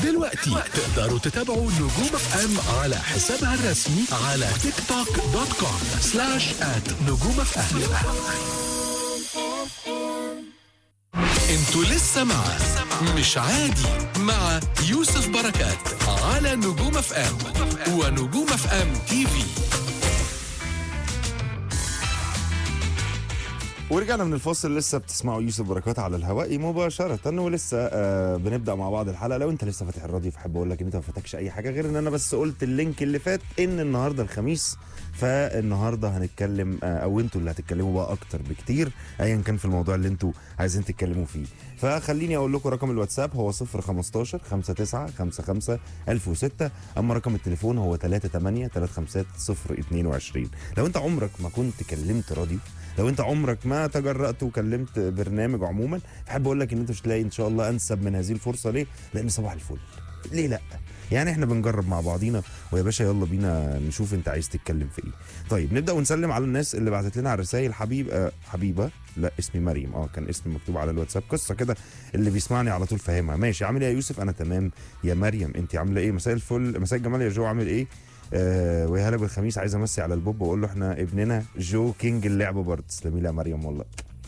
دلوقتي تقدروا تتابعوا نجوم اف ام على حسابها الرسمي على تيك توك .com/@نجوم اف ام. انتوا لسه مع مش عادي مع يوسف بركات على نجوم اف ام ونجوم اف ام تي في. ورجعنا من الفاصل، لسه بتسمعوا يوسف بركات على الهواء مباشرة، ولسه بنبدأ مع بعض الحلقة. لو انت لسه فاتح الراديو فحب اقول لك ان انت ما فاتكش اي حاجة، غير ان انا بس قلت اللينك اللي فات ان النهارده الخميس، فالنهارده هنتكلم او انتوا اللي هتتكلموا بقى اكتر بكتير ايا كان في الموضوع اللي انتوا عايزين تتكلموا فيه. فخليني اقول لكم رقم الواتساب هو 015 59 55 1006، اما رقم التليفون هو 38 35 022. لو انت عمرك ما كنت كلمت راديو، لو انت عمرك ما تجرأت وكلمت برنامج عموما، فحب اقول لك ان انت مش تلاقي ان شاء الله انسب من هذه الفرصه. ليه؟ لان صباح الفل. ليه لا؟ يعني احنا بنجرب مع بعضينا، ويا باشا يلا بينا نشوف انت عايز تتكلم في ايه. طيب نبدا ونسلم على الناس اللي بعتت لنا على الرسائل. حبيبه، لا اسمي مريم، كان اسمي مكتوب على الواتساب، قصه كده اللي بيسمعني على طول فاهمها. ماشي، عامل ايه يا يوسف؟ انا تمام يا مريم، انت عامله ايه؟ مساء الفل، مساء الجمال يا جو، عامل ايه؟ ويا هلا بالخميس، عايز امسي على البوب واقول له احنا ابننا جو كينج اللعبه برضه. تسلمي لي يا مريم والله،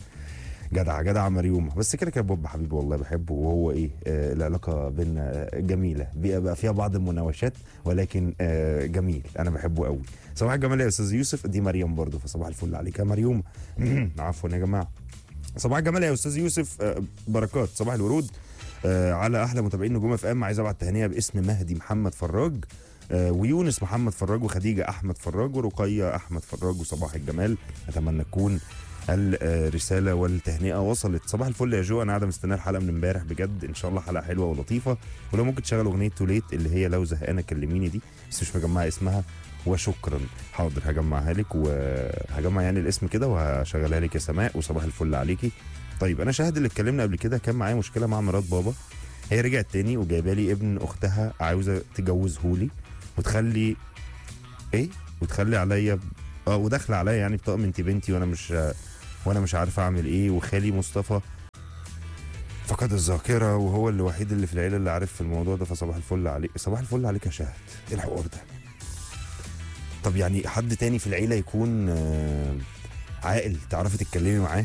جدع مريومه. بس كده كده بوب حبيبي والله بحبه، وهو ايه العلاقه بينا جميله، بيبقى فيها بعض المناوشات ولكن جميل، انا بحبه قوي. صباح الجمال يا استاذ يوسف، دي مريم برضه، فصباح الفل عليك يا مريومه. عفوا يا جماعه. صباح الجمال يا استاذ يوسف، بركات، صباح الورود على احلى متابعين نجوم اف ام. عايز ابعت تهنئه باسم مهدي محمد فراج، ويونس محمد فراج، وخديجه احمد فراج، ورقيه احمد فراج، وصباح الجمال. اتمنى تكون الرساله والتهنئه وصلت. صباح الفل يا جو، انا قاعده مستنيه الحلقه من امبارح بجد، ان شاء الله حلقه حلوه ولطيفه. ولو ممكن تشغل اغنيه توليت اللي هي لو زهقانه كلميني دي، بس مش مجمعه اسمها. وشكرا، حاضر هجمعها لك، وهجمع يعني الاسم كده وهشغلها لك يا سماء. وصباح الفل عليكي. طيب انا شاهد اللي اتكلمنا قبل كده، كان معايا مشكله مع مرات بابا، هي رجعت تاني وجايبه لي ابن اختها عاوزه تجوزهولي، وتخلي وتخلي عليا وداخله عليا يعني بطقم انت بنتي، وانا مش عارف اعمل ايه. وخالي مصطفى فقد الذاكره، وهو الوحيد اللي في العيله اللي عارف في الموضوع ده. فصباح الفل عليك، صباح الفل عليك يا شاهد. ايه الحوار ده؟ طب يعني حد تاني في العيله يكون عاقل تعرفي تتكلمي معاه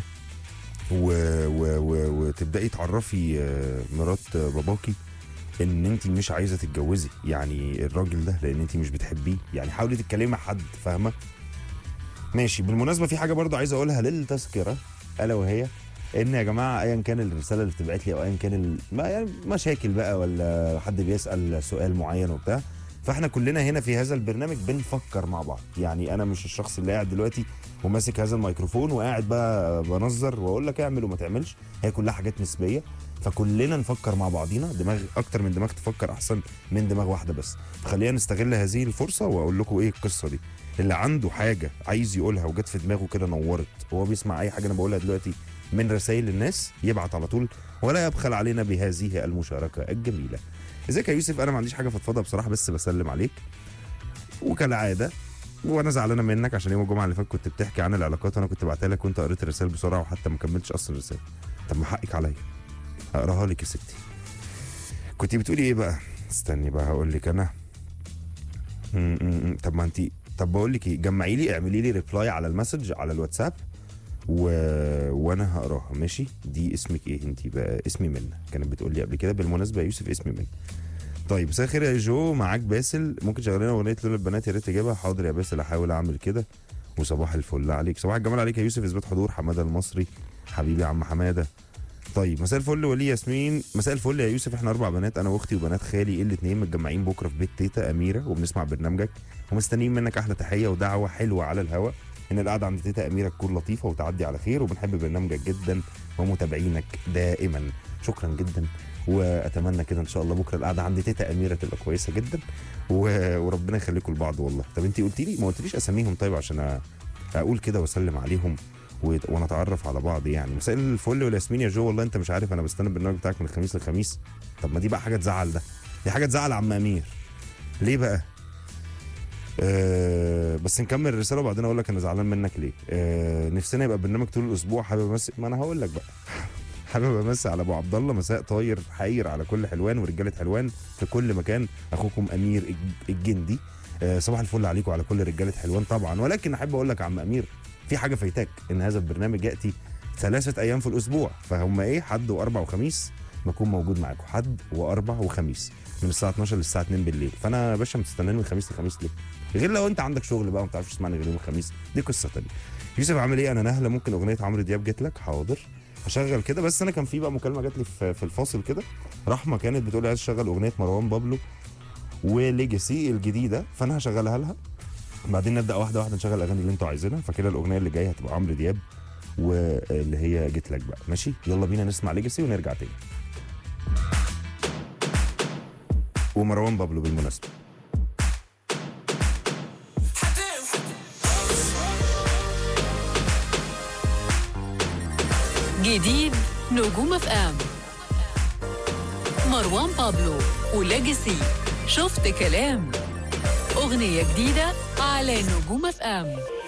وتبداي تعرفي مرات باباكي ان انت مش عايزه تتجوزي يعني الراجل ده، لان انت مش بتحبيه. يعني حاولي تتكلمي مع حد، فاهمه؟ ماشي. بالمناسبه في حاجه برضو عايز اقولها للتذكره، الا وهي ان يا جماعه ايا كان الرساله اللي بتبعت لي، او ايا كان يعني مشاكل بقى، ولا حد بيسال سؤال معين وبتاع، فاحنا كلنا هنا في هذا البرنامج بنفكر مع بعض. يعني انا مش الشخص اللي قاعد دلوقتي وماسك هذا الميكروفون وقاعد بقى بنظر واقول لك اعمل وما تعملش، هي كلها حاجات نسبيه. فكلنا نفكر مع بعضينا، دماغ اكتر من دماغ تفكر احسن من دماغ واحده بس. فخلينا نستغل هذه الفرصه واقول لكم ايه القصه دي. اللي عنده حاجه عايز يقولها وجت في دماغه كده نورت، وهو بيسمع اي حاجه انا بقولها دلوقتي من رسائل الناس، يبعت على طول ولا يبخل علينا بهذه المشاركه الجميله. ازيك يا يوسف؟ انا ما عنديش حاجه فضفضه بصراحه، بس بسلم عليك وكالعاده، وانا زعلانه منك عشان يوم الجمعه اللي فات كنت بتحكي عن العلاقات وانا كنت بعتها لك وانت قريت الرساله بسرعه وحتى ما كملتش اصل الرساله. طب ما حقك عليا، هقراها لك يا ستي. كنت بتقولي ايه بقى؟ استني بقى هقول لك انا. طب ما انت، طب بقول لك ايه، جمعي لي، اعملي لي ريبلاي على المسج على الواتساب وانا هقراها. ماشي؟ دي اسمك ايه انت بقى؟ اسمي منى، كانت بتقول لي قبل كده. بالمناسبه يا يوسف اسمي منى. طيب مساء الخير يا جو، معاك باسل، ممكن تشغل لنا اغنيه لولا البنات؟ يا ريت تجيبها. حاضر يا باسل، احاول اعمل كده. وصباح الفل عليك. صباح الجمال عليك يا يوسف، اثبات حضور. حماده المصري، حبيبي يا عم حماده. طيب مساء الفل ولي ياسمين. مساء الفل يا يوسف، احنا 4 بنات، انا واختي وبنات خالي الاثنين متجمعين بكره في بيت تيتا اميره، وبنسمع برنامجك ومستنيين منك احلى تحيه ودعوه حلوه على الهواء، ان القعده عند تيتا اميره تكون لطيفه وتعدي على خير، وبنحب برنامجك جدا ومتابعينك دائما. شكرا جدا، واتمنى كده ان شاء الله بكره القعده عند تيتا اميره تبقى كويسه جدا، وربنا يخليكم لبعض والله. طب انت قلتي لي، ما قلتليش اساميهم طيب عشان اقول كده واسلم عليهم ونتعرف على بعض يعني. مساء الفل والياسمين يا جو، والله انت مش عارف انا بستنى البرنامج بتاعك من الخميس للخميس. طب ما دي بقى حاجه تزعل، دي حاجه تزعل عم امير. ليه بقى؟ بس نكمل الرساله وبعدين اقول لك انا زعلان منك ليه. نفسنا يبقى برنامج طول الاسبوع، حابب بس ما انا هقول لك بقى حابب امسي على ابو عبد الله، مساء طاير حاير على كل حلوان ورجاله حلوان في كل مكان، اخوكم امير الجندي. صباح الفل عليكم على كل رجاله حلوان طبعا. ولكن احب اقول لك يا عم امير، في حاجه فايتاك، ان هذا البرنامج ياتي 3 ايام في الاسبوع، فهم ايه؟ حد واربع وخميس بكون موجود معاكم، حد واربع وخميس من الساعه 12 للساعه 2 بالليل. فانا يا باشا مستناني من خميس لخميس ليه؟ غير لو انت عندك شغل بقى وما بتعرفش تسمعني غير يوم الخميس، دي قصه ثانيه. يوسف عامل ايه؟ انا نهله، ممكن اغنيه عمرو دياب جت لك؟ حاضر هشغل كده. بس انا كان في بقى مكالمه جات لي في الفاصل كده، رحمه كانت بتقول لي عايز اشغل اغنيه مروان بابلو وليجاسي الجديده، فانا هشغلها لها. بعدين نبدا واحده واحده نشغل الاغاني اللي انتوا عايزينها. فكده الاغنيه اللي جايه هتبقى عمرو دياب واللي هي جيت لك بقى. ماشي، يلا بينا نسمع ليجاسي ونرجع تاني. ومروان بابلو بالمناسبه. جديد نجوم اف ام، مروان بابلو وليجاسي شفت كلام، أغنية جديدة على نجوم اف ام.